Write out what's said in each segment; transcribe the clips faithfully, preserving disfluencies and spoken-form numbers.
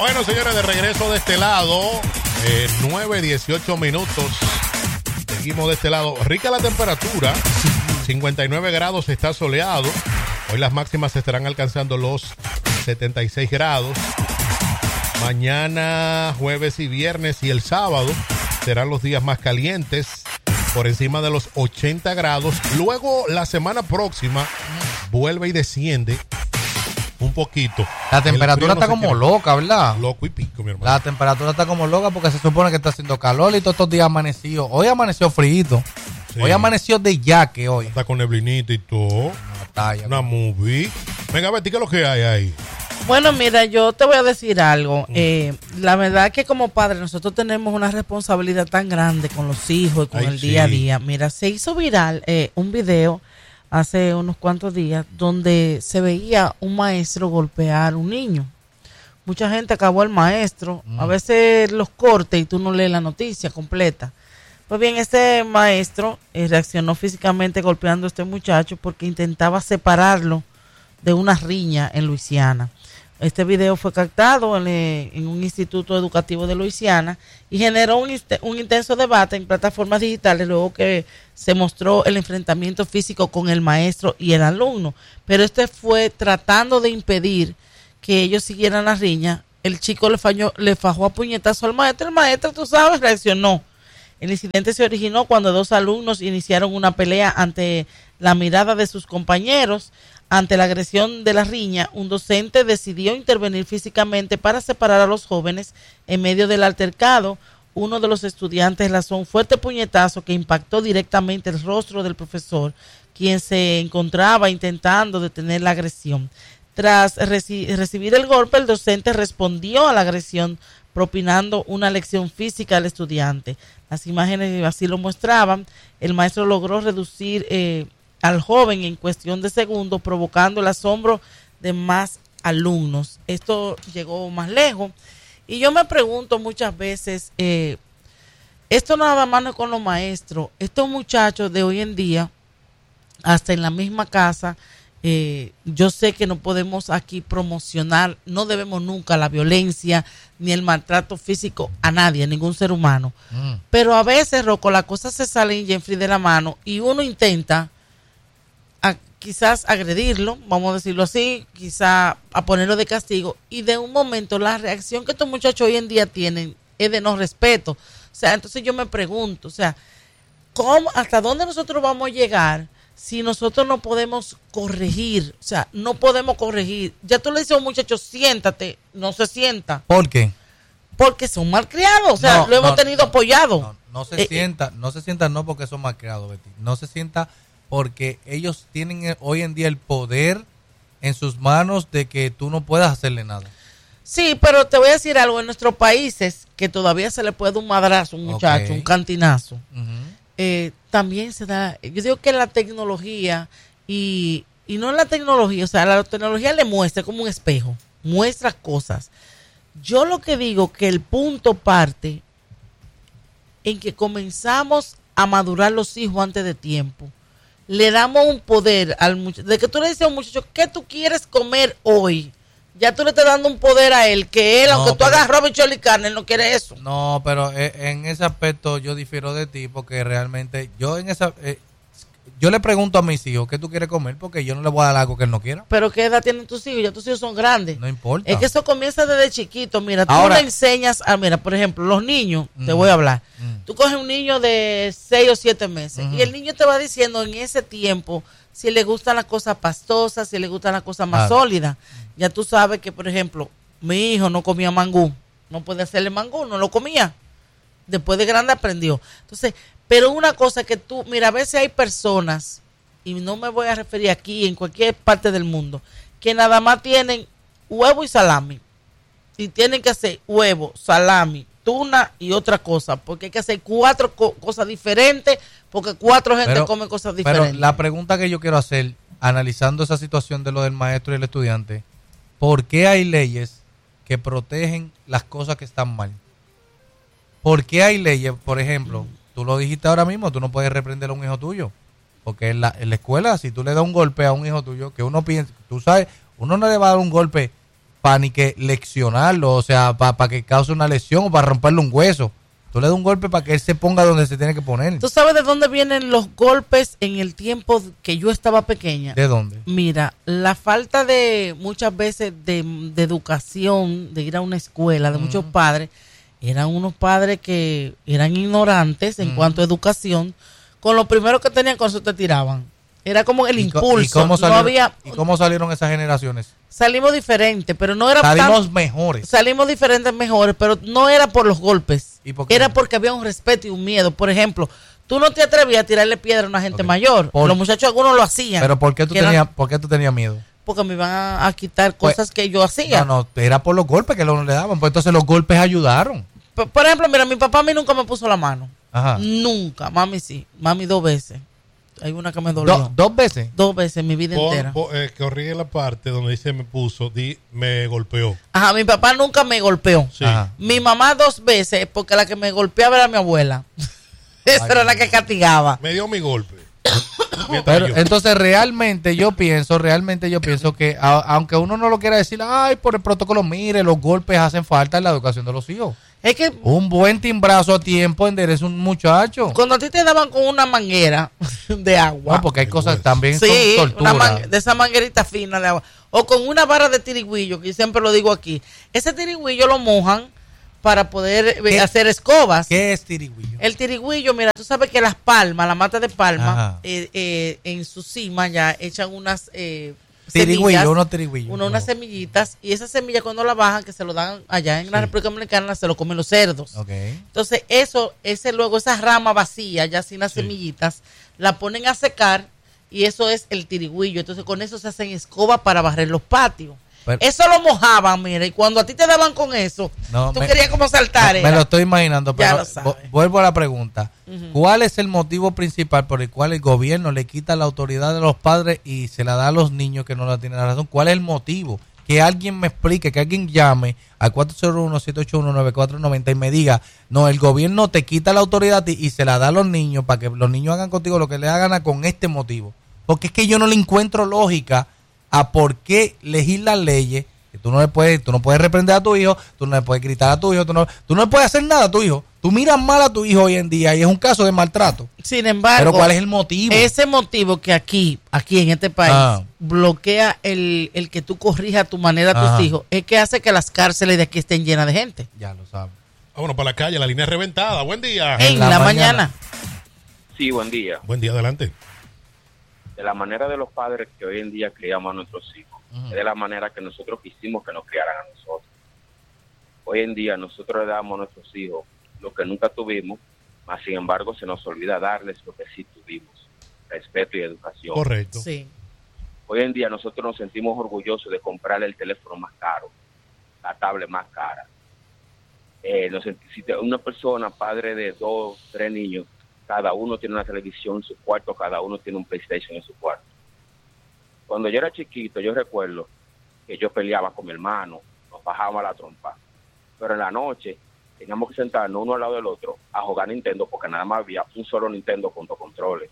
Bueno, señores, de regreso de este lado, eh, nueve dieciocho minutos. Seguimos de este lado. Rica la temperatura, cincuenta y nueve grados, está soleado. Hoy las máximas estarán alcanzando los setenta y seis grados. Mañana, jueves y viernes y el sábado serán los días más calientes, por encima de los ochenta grados. Luego, la semana próxima, vuelve y desciende un poquito. La temperatura está como loca, ¿verdad? Loco y pico, mi hermano. La temperatura está como loca porque se supone que está haciendo calor y todos estos días amaneció. Hoy amaneció frío. Sí. Hoy amaneció de yaque hoy. Está con neblinita y todo. Una talla. Una movie. Venga, Betty, ¿qué es lo que hay ahí? Bueno, mira, yo te voy a decir algo. Mm. Eh, la verdad es que como padres nosotros tenemos una responsabilidad tan grande con los hijos y con Ay, el sí. día a día. Mira, se hizo viral eh, un video hace unos cuantos días donde se veía un maestro golpear a un niño. Mucha gente acabó el maestro. Mm. A veces los cortes y tú no lees la noticia completa. Pues bien, este maestro eh, reaccionó físicamente golpeando a este muchacho porque intentaba separarlo de una riña en Luisiana. Este video fue captado en, en un instituto educativo de Luisiana y generó un, un intenso debate en plataformas digitales luego que se mostró el enfrentamiento físico con el maestro y el alumno. Pero este fue tratando de impedir que ellos siguieran la riña. El chico le, falló, le fajó a puñetazo al maestro. El maestro, tú sabes, reaccionó. El incidente se originó cuando dos alumnos iniciaron una pelea ante la mirada de sus compañeros. Ante la agresión de la riña, un docente decidió intervenir físicamente para separar a los jóvenes. En medio del altercado, uno de los estudiantes lanzó un fuerte puñetazo que impactó directamente el rostro del profesor, quien se encontraba intentando detener la agresión. Tras reci- recibir el golpe, el docente respondió a la agresión propinando una lección física al estudiante. Las imágenes así lo mostraban. El maestro logró reducir eh, al joven en cuestión de segundos, provocando el asombro de más alumnos. Esto llegó más lejos. Y yo me pregunto muchas veces, eh, esto nada más no es con los maestros, estos muchachos de hoy en día, hasta en la misma casa, eh, yo sé que no podemos aquí promocionar, no debemos nunca la violencia ni el maltrato físico a nadie, a ningún ser humano. Mm. Pero a veces, Rocco, las cosas se salen Jeffrey de la mano y uno intenta a quizás agredirlo, vamos a decirlo así, quizás a ponerlo de castigo, y de un momento la reacción que estos muchachos hoy en día tienen es de no respeto. O sea, entonces yo me pregunto, o sea, ¿cómo, hasta dónde nosotros vamos a llegar si nosotros no podemos corregir? O sea, no podemos corregir. Ya tú le dices a un muchacho, siéntate, no se sienta. ¿Por qué? Porque son malcriados, o sea, no, lo hemos no, tenido no, apoyado. No, no se eh, sienta, no se sienta no porque son malcriados, Betty. No se sienta porque ellos tienen hoy en día el poder en sus manos de que tú no puedas hacerle nada. Sí, pero te voy a decir algo, en nuestros países, que todavía se le puede un madrazo a un muchacho, okay. un cantinazo, uh-huh. eh, también se da, yo digo que la tecnología, y, y no la tecnología, o sea, la tecnología le muestra como un espejo, muestra cosas. Yo lo que digo que el punto parte en que comenzamos a madurar los hijos antes de tiempo. Le damos un poder al muchacho. De que tú le dices a un muchacho, ¿qué tú quieres comer hoy? Ya tú le estás dando un poder a él, que él, no, aunque tú hagas Robin Choli carne, él no quiere eso. No, pero en ese aspecto yo difiero de ti, porque realmente yo en esa... Eh, yo le pregunto a mis hijos, ¿qué tú quieres comer? Porque yo no le voy a dar algo que él no quiera. Pero ¿qué edad tienen tus hijos? Ya tus hijos son grandes. No importa. Es que eso comienza desde chiquito. Mira, tú Ahora, le enseñas a, mira, por ejemplo, los niños, mm, te voy a hablar. Mm. Tú coges un niño de seis o siete meses mm. y el niño te va diciendo en ese tiempo si le gustan las cosas pastosas, si le gustan las cosas más ah. sólidas. Ya tú sabes que, por ejemplo, mi hijo no comía mangú. No puede hacerle mangú, no lo comía. Después de grande aprendió. Entonces, pero una cosa que tú, mira, a veces hay personas, y no me voy a referir aquí, en cualquier parte del mundo, que nada más tienen huevo y salami. Y tienen que hacer huevo, salami, tuna y otra cosa. Porque hay que hacer cuatro co- cosas diferentes, porque cuatro gente pero, comen cosas diferentes. Pero la pregunta que yo quiero hacer, analizando esa situación de lo del maestro y el estudiante, ¿por qué hay leyes que protegen las cosas que están mal? ¿Por qué hay leyes, por ejemplo, tú lo dijiste ahora mismo, tú no puedes reprender a un hijo tuyo? Porque en la, en la escuela, si tú le das un golpe a un hijo tuyo, que uno piensa, tú sabes, uno no le va a dar un golpe para ni que leccionarlo, o sea, para pa que cause una lesión o para romperle un hueso. Tú le das un golpe para que él se ponga donde se tiene que poner. ¿Tú sabes de dónde vienen los golpes en el tiempo que yo estaba pequeña? ¿De dónde? Mira, la falta de muchas veces de, de educación, de ir a una escuela, de uh-huh. muchos padres, eran unos padres que eran ignorantes en uh-huh. cuanto a educación. Con lo primero que tenían, con eso te tiraban. Era como el ¿Y impulso. ¿Y cómo, salieron, no había, ¿Y cómo salieron esas generaciones? Salimos diferentes, pero no era Salimos tan, mejores. Salimos diferentes mejores, pero no era por los golpes. ¿Y por qué? Era porque había un respeto y un miedo. Por ejemplo, tú no te atrevías a tirarle piedra a una gente okay. mayor. Por, los muchachos algunos lo hacían. Pero ¿por qué tú, tenías, eran, ¿por qué tú tenías miedo? Porque me iban a, a quitar cosas pues, que yo hacía. No, no, era por los golpes que le daban. Pues entonces los golpes ayudaron. Por, por ejemplo, mira, mi papá a mí nunca me puso la mano. Ajá. Nunca. Mami sí. Mami dos veces. Hay una que me dolió. Do, ¿Dos veces? Dos veces en mi vida por, entera. Por, eh, corrige la parte donde dice me puso, di, me golpeó. Ajá, mi papá nunca me golpeó. Sí. Mi mamá dos veces, porque la que me golpeaba era mi abuela. Esa era la que castigaba. Me dio mi golpe. Pero, entonces realmente yo pienso, realmente yo pienso que a, aunque uno no lo quiera decir, ay, por el protocolo, mire, los golpes hacen falta en la educación de los hijos. Es que un buen timbrazo a tiempo endereza un muchacho. Cuando a ti te daban con una manguera de agua. No, porque hay cosas que también sí, son tortura. Una man, de esa manguerita fina de agua. O con una vara de tirigüillo, que yo siempre lo digo aquí. Ese tirigüillo lo mojan para poder ¿Qué? hacer escobas. ¿Qué es tirigüillo? El tirigüillo, mira, tú sabes que las palmas, la mata de palma, eh, eh, en su cima ya echan unas eh, tirigüillo, unos tirigüillos. Uno, unas no. semillitas, y esas semillas cuando la bajan, que se lo dan allá en sí. la República Dominicana, se lo comen los cerdos. Okay. Entonces, eso, ese luego, esa rama vacía, ya sin las sí. semillitas, la ponen a secar, y eso es el tirigüillo. Entonces, con eso se hacen escobas para barrer los patios. Pero, eso lo mojaban, mira, y cuando a ti te daban con eso, no, tú me, querías como saltar. Me, me lo estoy imaginando, pero lo vuelvo a la pregunta. Uh-huh. ¿Cuál es el motivo principal por el cual el gobierno le quita la autoridad de los padres y se la da a los niños que no la tienen la razón? ¿Cuál es el motivo? Que alguien me explique, que alguien llame al cuatro cero uno, siete ocho uno, nueve cuatro nueve cero y me diga, no, el gobierno te quita la autoridad y, y se la da a los niños para que los niños hagan contigo lo que le hagan con este motivo. Porque es que yo no le encuentro lógica a por qué legislar leyes que tú no le puedes, tú no puedes reprender a tu hijo, tú no le puedes gritar a tu hijo, tú no, tú no le puedes hacer nada a tu hijo. Tú miras mal a tu hijo hoy en día y es un caso de maltrato. Sin embargo, pero ¿cuál es el motivo? Ese motivo que aquí, aquí en este país, ah. bloquea el, el que tú corrijas a tu manera a tus Ajá. hijos, es que hace que las cárceles de aquí estén llenas de gente. Ya lo sabes. Vámonos para la calle, la línea reventada. Buen día. En, en la, la mañana. mañana. Sí, buen día. Buen día, adelante. De la manera de los padres que hoy en día criamos a nuestros hijos, uh-huh. es de la manera que nosotros quisimos que nos criaran a nosotros. Hoy en día nosotros le damos a nuestros hijos lo que nunca tuvimos, mas sin embargo se nos olvida darles lo que sí tuvimos, respeto y educación. Correcto. Sí. Hoy en día nosotros nos sentimos orgullosos de comprarle el teléfono más caro, la tablet más cara. Eh, nos, si una persona, padre de dos, tres niños, cada uno tiene una televisión en su cuarto, cada uno tiene un PlayStation en su cuarto. Cuando yo era chiquito, yo recuerdo que yo peleaba con mi hermano, nos bajábamos la trompa. Pero en la noche teníamos que sentarnos uno al lado del otro a jugar Nintendo, porque nada más había un solo Nintendo con dos controles.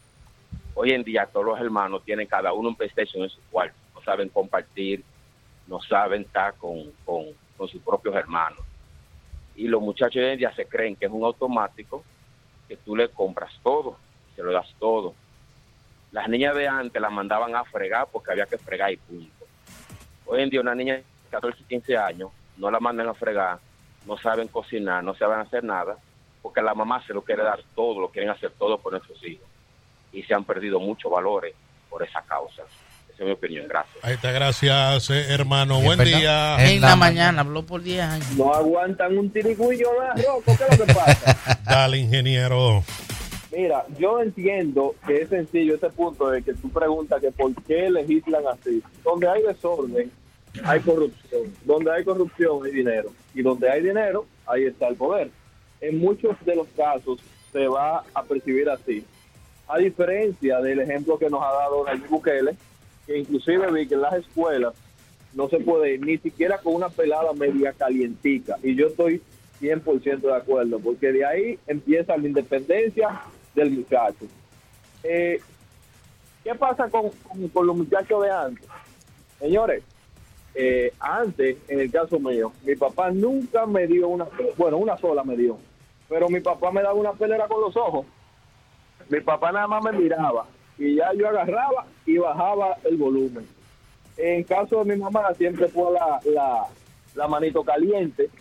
Hoy en día todos los hermanos tienen cada uno un PlayStation en su cuarto. No saben compartir, no saben estar con, con, con sus propios hermanos. Y los muchachos hoy en día se creen que es un automático, que tú le compras todo, se lo das todo. Las niñas de antes las mandaban a fregar porque había que fregar y punto. Hoy en día una niña de catorce, quince años no la mandan a fregar, no saben cocinar, no saben hacer nada, porque la mamá se lo quiere dar todo, lo quieren hacer todo por nuestros hijos. Y se han perdido muchos valores por esa causa. Esa es mi opinión, gracias. Ahí está, gracias, eh, hermano. Buen verdad? día. En, en la, la mañana, habló por diez años. No aguantan un tirigüillo de arroz, ¿qué es lo que pasa? Dale, ingeniero. Mira, yo entiendo que es sencillo ese punto de que tú preguntas que por qué legislan así. Donde hay desorden, hay corrupción. Donde hay corrupción, hay dinero. Y donde hay dinero, ahí está el poder. En muchos de los casos se va a percibir así. A diferencia del ejemplo que nos ha dado Nayib Bukele, que inclusive vi que en las escuelas no se puede ir ni siquiera con una pelada media calientica. Y yo estoy cien por ciento de acuerdo, porque de ahí empieza la independencia del muchacho. Eh, ¿Qué pasa con, con, con los muchachos de antes? Señores, eh, antes, en el caso mío, mi papá nunca me dio una, bueno, una sola me dio, pero mi papá me daba una pelera con los ojos. Mi papá nada más me miraba y ya yo agarraba y bajaba el volumen. En caso de mi mamá siempre fue la, la, la manito caliente,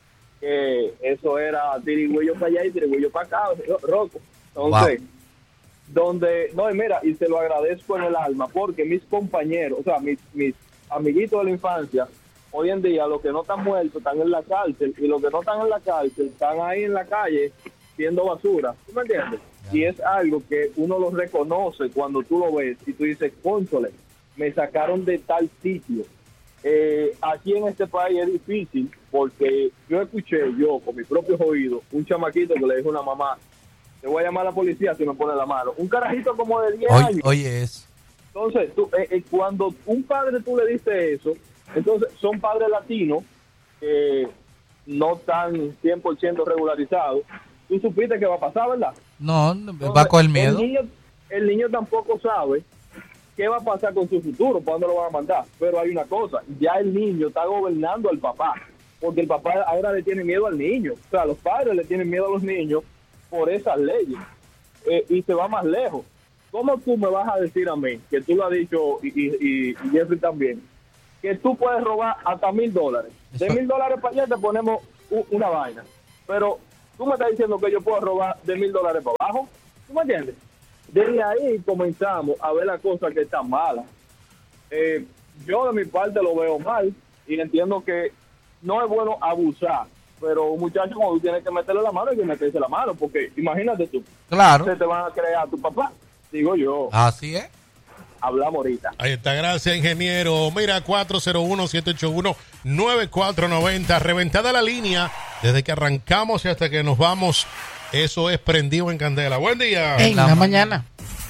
que eso era tirigüillo para allá y tirigüillo para acá, roco. Entonces, wow. donde, no, y mira, y se lo agradezco en el alma, porque mis compañeros, o sea, mis, mis amiguitos de la infancia, hoy en día los que no están muertos están en la cárcel, y los que no están en la cárcel están ahí en la calle siendo basura. ¿Tú me entiendes? Y es algo que uno lo reconoce cuando tú lo ves y tú dices, cónchole, me sacaron de tal sitio. Eh, aquí en este país es difícil porque yo escuché yo con mis propios oídos un chamaquito que le dijo a una mamá, te voy a llamar a la policía si me pone la mano. Un carajito como de diez oye, años. Oye, es. Entonces, tú, eh, eh, cuando un padre tú le dices eso, entonces son padres latinos que no están cien por ciento regularizados. Tú supiste que va a pasar, ¿verdad? No, entonces, va con el miedo. El niño, el niño tampoco sabe qué va a pasar con su futuro, para dónde lo van a mandar. Pero hay una cosa, ya el niño está gobernando al papá, porque el papá ahora le tiene miedo al niño. O sea, los padres le tienen miedo a los niños por esas leyes. Eh, y se va más lejos. ¿Cómo tú me vas a decir a mí, que tú lo has dicho, y, y, y Jeffrey también, que tú puedes robar hasta mil dólares? De mil dólares para allá te ponemos u, una vaina. Pero tú me estás diciendo que yo puedo robar de mil dólares para abajo. ¿Tú me entiendes? Desde ahí comenzamos a ver las cosas que están malas. Eh, yo de mi parte lo veo mal y entiendo que no es bueno abusar, pero un muchacho cuando tú tienes que meterle la mano hay que meterse la mano, porque imagínate tú, claro, se te van a creer a tu papá, digo yo. Así es. Hablamos ahorita. Ahí está, gracias, ingeniero. Mira, cuatro cero uno, siete ocho uno, nueve cuatro nueve cero, reventada la línea desde que arrancamos y hasta que nos vamos. Eso es prendido en candela. Buen día. En la, la mañana.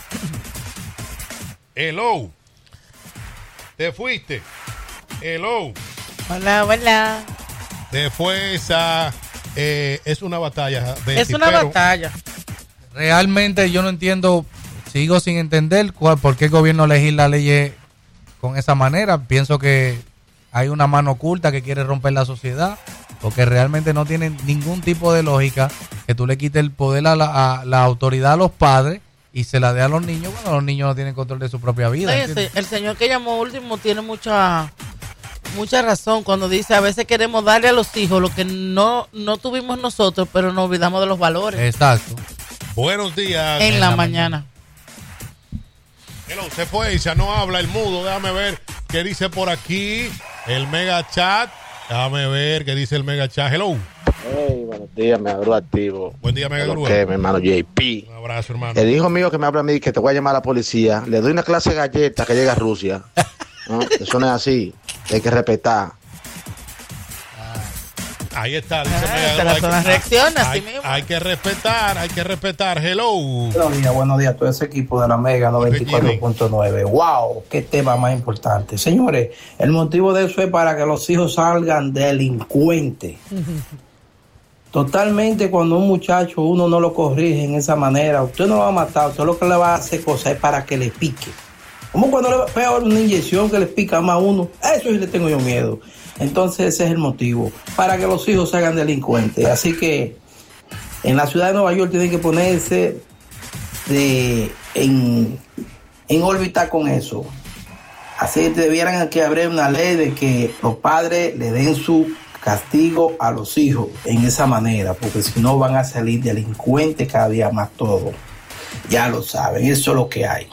Hello. Te fuiste. Hello. Hola, hola. Te fue esa. Eh, es una batalla. Betty, es una pero batalla. Realmente yo no entiendo, sigo sin entender cuál, por qué el gobierno legisla leyes con esa manera. Pienso que hay una mano oculta que quiere romper la sociedad, porque realmente no tiene ningún tipo de lógica que tú le quites el poder a la, a la autoridad a los padres y se la dé a los niños cuando los niños no tienen control de su propia vida. Sí, el, el señor que llamó último tiene mucha mucha razón cuando dice a veces queremos darle a los hijos lo que no, no tuvimos nosotros, pero nos olvidamos de los valores. Exacto. Buenos días. En, en la, la mañana. mañana. Hello, se fue y ya no habla el mudo. Déjame ver qué dice por aquí el mega chat. Déjame ver qué dice el mega chat. Hello. Hey, buenos días, me abro activo. Buen día, mega grúa. Okay, mi hermano J P. Un abrazo, hermano. El hijo mío que me habla a mí que te voy a llamar a la policía, le doy una clase de galleta que llega a Rusia. ¿No? Eso no es así. Hay que respetar. Ahí está, dice ah, mega grúa. Son las reacciones, así hay, mismo. Hay que respetar, hay que respetar. Hello. Buenos días, buenos días a todo ese equipo de la Mega noventa y cuatro punto nueve. ¡Wow! ¡Qué tema más importante! Señores, el motivo de eso es para que los hijos salgan delincuentes. Totalmente, cuando un muchacho uno no lo corrige en esa manera, usted no lo va a matar, usted lo que le va a hacer cosas es para que le pique. Como cuando le peor una inyección que le pica más a uno, a eso sí le tengo yo miedo. Entonces ese es el motivo, para que los hijos se hagan delincuentes. Así que en la ciudad de Nueva York tienen que ponerse de, en, en órbita con eso. Así que debieran que haber una ley de que los padres le den su castigo a los hijos en esa manera, porque si no van a salir delincuentes cada día más todos. Ya lo saben, eso es lo que hay.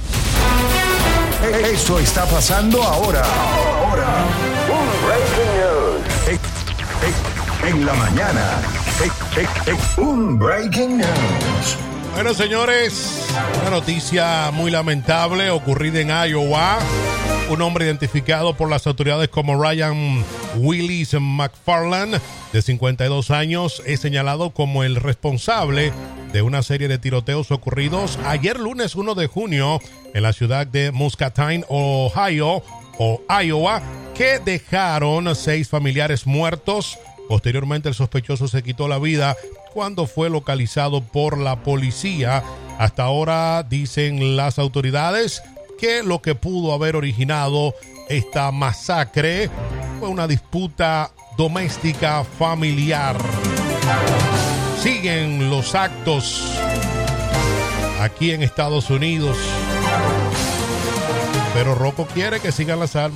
Eso está pasando ahora. Ahora. Un breaking news. En, en, en la mañana. En, en, un breaking news. Bueno, señores, una noticia muy lamentable ocurrida en Iowa. Un hombre identificado por las autoridades como Ryan Willis McFarland, de cincuenta y dos años, es señalado como el responsable de una serie de tiroteos ocurridos ayer lunes uno de junio en la ciudad de Muscatine, Ohio, o Iowa, que dejaron seis familiares muertos. Posteriormente, el sospechoso se quitó la vida cuando fue localizado por la policía. Hasta ahora dicen las autoridades que lo que pudo haber originado esta masacre. Fue una disputa doméstica familiar. Siguen los actos aquí en Estados Unidos, pero Rocco quiere que sigan las armas.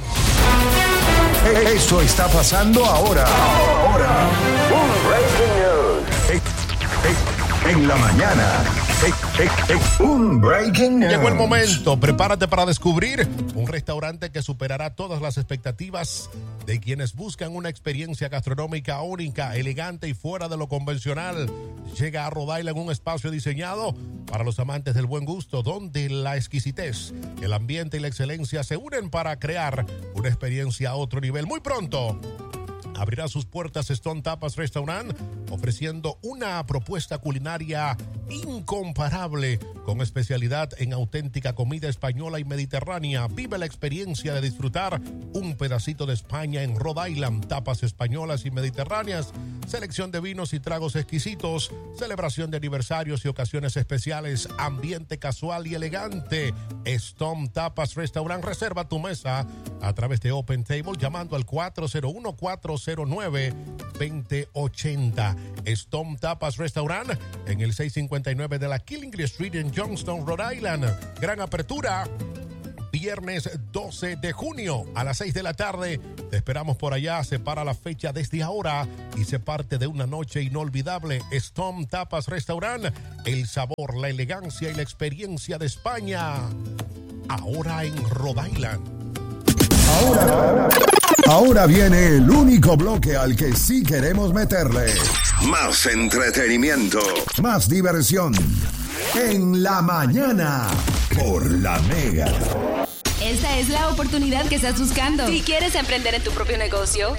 Eso está pasando ahora. Ahora, un breaking news. Eh, eh, En la mañana. Eh, eh, eh, Un breaking news. Llegó el momento, prepárate para descubrir un restaurante que superará todas las expectativas de quienes buscan una experiencia gastronómica única, elegante y fuera de lo convencional. Llega a Rhode Island un espacio diseñado para los amantes del buen gusto, donde la exquisitez, el ambiente y la excelencia se unen para crear una experiencia a otro nivel. Muy pronto abrirá sus puertas Stone Tapas Restaurant, ofreciendo una propuesta culinaria incomparable con especialidad en auténtica comida española y mediterránea. Vive la experiencia de disfrutar un pedacito de España en Rhode Island. Tapas españolas y mediterráneas, selección de vinos y tragos exquisitos, celebración de aniversarios y ocasiones especiales, ambiente casual y elegante. Stone Tapas Restaurant. Reserva tu mesa a través de Open Table llamando al cuatro cero uno, cuatro cero nueve, dos cero ocho cero. Stone Tapas Restaurant en el seiscientos cincuenta y nueve de la Killingley Street en Youngstown, Rhode Island. Gran apertura viernes doce de junio a las seis de la tarde. Te esperamos por allá. Separa la fecha desde ahora y se parte de una noche inolvidable. Stone Tapas Restaurant, el sabor, la elegancia y la experiencia de España, ahora en Rhode Island. Ahora, ahora viene el único bloque al que sí queremos meterle más entretenimiento, más diversión. En la mañana, por la Mega. Esta es la oportunidad que estás buscando. Si quieres emprender en tu propio negocio,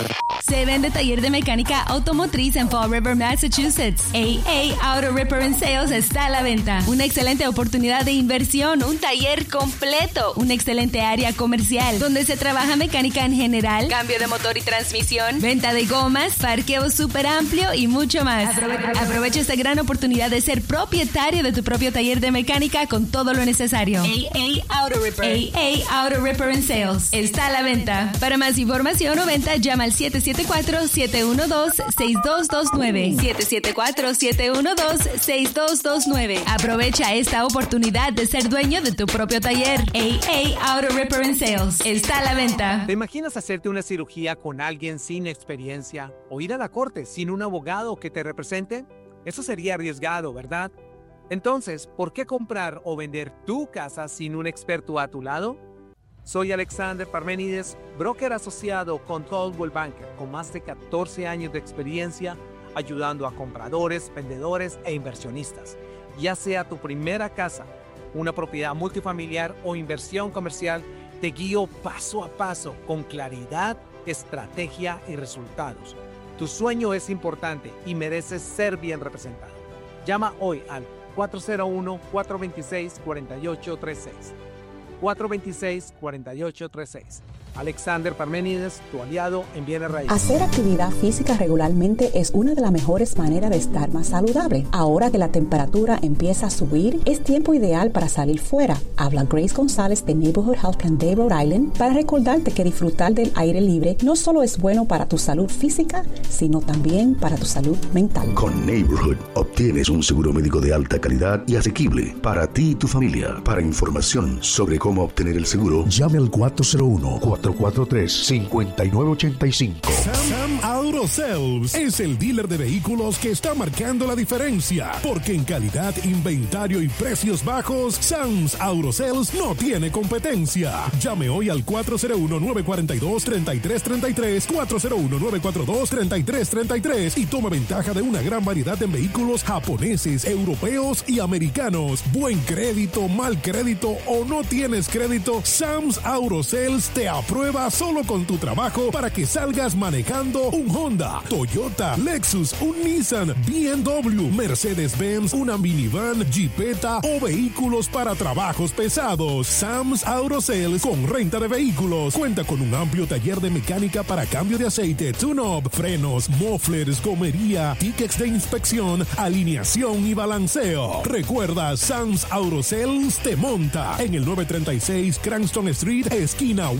se vende taller de mecánica automotriz en Fall River, Massachusetts. A A Auto Repair and Sales está a la venta. Una excelente oportunidad de inversión, un taller completo, una excelente área comercial donde se trabaja mecánica en general, cambio de motor y transmisión, venta de gomas, parqueo súper amplio y mucho más. Aprove- aprovecha esta gran oportunidad de ser propietario de tu propio taller de mecánica con todo lo necesario. A A Auto Repair. A A Auto Repair and Sales está a la venta. Para más información o venta, llama al siete siete cuatro, siete uno dos, seis dos dos nueve. siete siete cuatro, siete uno dos, seis dos dos nueve. Aprovecha esta oportunidad de ser dueño de tu propio taller. A A Auto Repair and Sales está a la venta. ¿Te imaginas hacerte una cirugía con alguien sin experiencia o ir a la corte sin un abogado que te represente? Eso sería arriesgado, ¿verdad? Entonces, ¿por qué comprar o vender tu casa sin un experto a tu lado? Soy Alexander Parmenides, broker asociado con Coldwell Banker, con más de catorce años de experiencia ayudando a compradores, vendedores e inversionistas. Ya sea tu primera casa, una propiedad multifamiliar o inversión comercial, te guío paso a paso con claridad, estrategia y resultados. Tu sueño es importante y mereces ser bien representado. Llama hoy al cuatro cero uno, cuatro dos seis, cuatro ocho tres seis. cuatro dos seis, cuatro ocho tres seis. Alexander Parmenides, tu aliado en bienes raíces. Hacer actividad física regularmente es una de las mejores maneras de estar más saludable. Ahora que la temperatura empieza a subir, es tiempo ideal para salir fuera. Habla Grace González de Neighborhood Health Plan Day, Rhode Island, para recordarte que disfrutar del aire libre no solo es bueno para tu salud física, sino también para tu salud mental. Con Neighborhood obtienes un seguro médico de alta calidad y asequible para ti y tu familia. Para información sobre cómo obtener el seguro, llame al cuatro cero uno, cuatro cuatro tres, cinco nueve ocho cinco. Sam, Sam Auto Sales es el dealer de vehículos que está marcando la diferencia, porque en calidad, inventario y precios bajos, Sam's Auto Sales no tiene competencia. Llame hoy al cuatro cero uno, nueve cuatro dos, tres tres tres tres, cuatro cero uno, nueve cuatro dos, tres tres tres tres y tome ventaja de una gran variedad de vehículos japoneses, europeos y americanos. Buen crédito, mal crédito o no tienes crédito, Sam's Auto Sales te aprueba solo con tu trabajo para que salgas manejando un Honda, Toyota, Lexus, un Nissan, B M W, Mercedes-Benz, una minivan, Jeepeta o vehículos para trabajos pesados. Sam's Auto Sales con renta de vehículos. Cuenta con un amplio taller de mecánica para cambio de aceite, tune-up, frenos, mufflers, gomería, tickets de inspección, alineación y balanceo. Recuerda, Sam's Auto Sales te monta en el nueve treinta y seis Cranston Street, esquina Western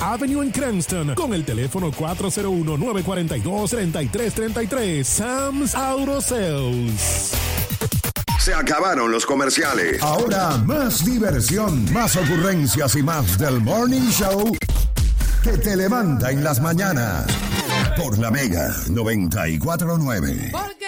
Avenue en Cranston con el teléfono cuatro cero uno, nueve cuatro dos, tres tres tres tres. Sam's Auto Sales. Se acabaron los comerciales. Ahora más diversión, más ocurrencias y más del Morning Show que te levanta en las mañanas. Por la Mega noventa y cuatro punto nueve.